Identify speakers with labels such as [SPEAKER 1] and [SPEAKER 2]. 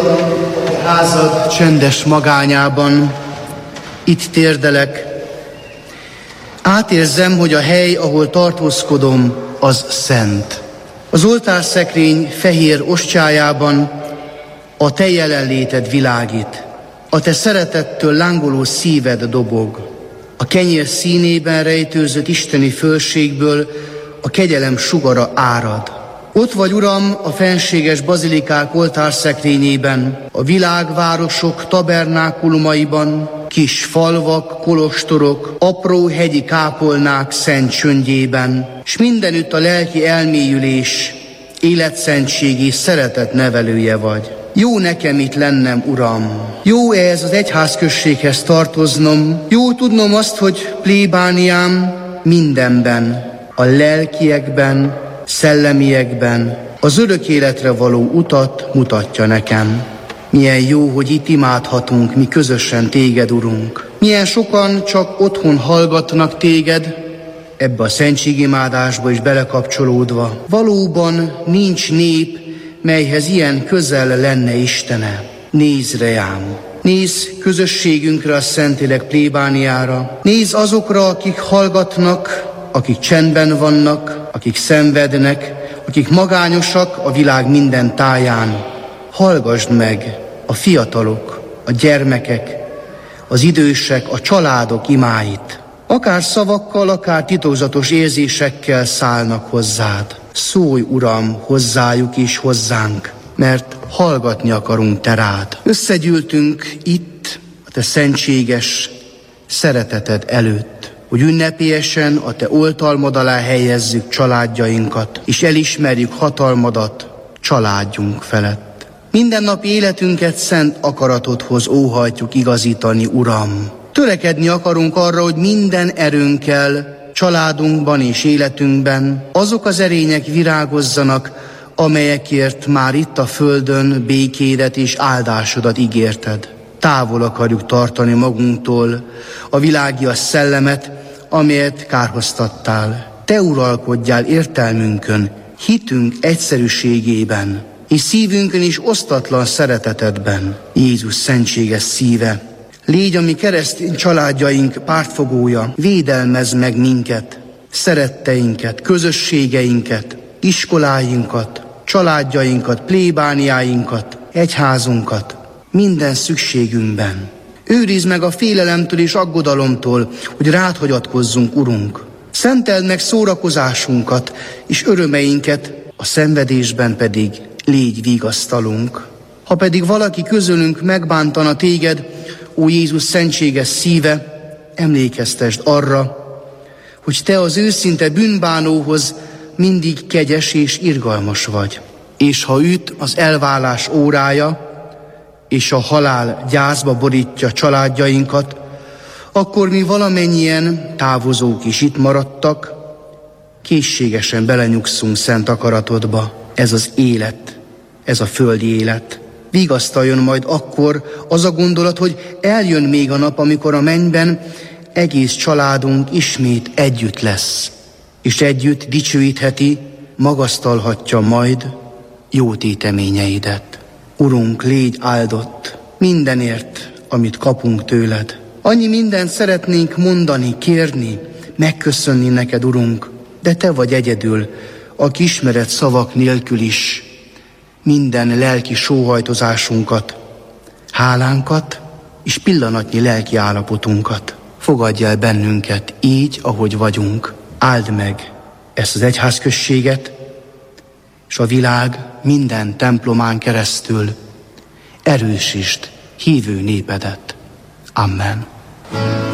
[SPEAKER 1] Házad csendes magányában, itt térdelek. Átérzem, hogy a hely, ahol tartózkodom, az szent. Az oltárszekrény fehér ostjájában a te jelenléted világít. A te szeretettől lángoló szíved dobog. A kenyér színében rejtőzött isteni fölségből a kegyelem sugara árad. Ott vagy, Uram, a fenséges bazilikák oltárszekrényében, a világvárosok tabernákulumaiban, kis falvak, kolostorok, apró hegyi kápolnák szent csöndjében, s mindenütt a lelki elmélyülés, életszentség és szeretet nevelője vagy. Jó nekem itt lennem, Uram. Jó ehhez az egyházközséghez tartoznom. Jó tudnom azt, hogy plébániám mindenben, a lelkiekben, szellemiekben az örök életre való utat mutatja nekem. Milyen jó, hogy itt imádhatunk mi közösen téged, Urunk. Milyen sokan csak otthon hallgatnak téged, ebbe a szentségimádásba is belekapcsolódva. Valóban nincs nép, melyhez ilyen közel lenne Istene. Nézz rám! Nézz közösségünkre, a Szentlélek plébániára. Nézz azokra, akik hallgatnak, akik csendben vannak, akik szenvednek, akik magányosak a világ minden táján. Hallgasd meg a fiatalok, a gyermekek, az idősek, a családok imáit. Akár szavakkal, akár titokzatos érzésekkel szállnak hozzád. Szólj, Uram, hozzájuk és hozzánk, mert hallgatni akarunk te rád. Összegyűltünk itt a te szentséges szereteted előtt, hogy ünnepélyesen a te oltalmad alá helyezzük családjainkat, és elismerjük hatalmadat családjunk felett. Mindennapi életünket szent akaratodhoz óhajtjuk igazítani, Uram. Törekedni akarunk arra, hogy minden erőnkkel családunkban és életünkben azok az erények virágozzanak, amelyekért már itt a földön békédet és áldásodat ígérted. Távol akarjuk tartani magunktól a világias szellemet, amelyet kárhoztattál. Te uralkodjál értelmünkön, hitünk egyszerűségében, és szívünkön is osztatlan szeretetedben. Jézus szentséges szíve, légy a mi keresztény családjaink pártfogója, védelmezz meg minket, szeretteinket, közösségeinket, iskoláinkat, családjainkat, plébániáinkat, egyházunkat, minden szükségünkben. Őrizd meg a félelemtől és aggodalomtól, hogy rád hagyatkozzunk, Urunk. Szenteld meg szórakozásunkat és örömeinket, a szenvedésben pedig légy vigasztalunk. Ha pedig valaki közülünk megbántana téged, ó Jézus szentséges szíve, emlékeztesd arra, hogy te az őszinte bűnbánóhoz mindig kegyes és irgalmas vagy. És ha üt az elválás órája, és a halál gyászba borítja családjainkat, akkor mi valamennyien távozók is itt maradtak, készségesen belenyugszunk szent akaratodba. Ez az élet, ez a földi élet. Vigasztaljon majd akkor az a gondolat, hogy eljön még a nap, amikor a mennyben egész családunk ismét együtt lesz, és együtt dicsőítheti, magasztalhatja majd jó téteményeidet. Urunk, légy áldott mindenért, amit kapunk tőled. Annyi mindent szeretnénk mondani, kérni, megköszönni neked, Urunk, de te vagy egyedül, aki ismered szavak nélkül is minden lelki sóhajtozásunkat, hálánkat és pillanatnyi lelki állapotunkat. Fogadj el bennünket így, ahogy vagyunk. Áld meg ezt az egyházközséget, és a világ minden templomán keresztül erősítsd hívő népedet. Amen.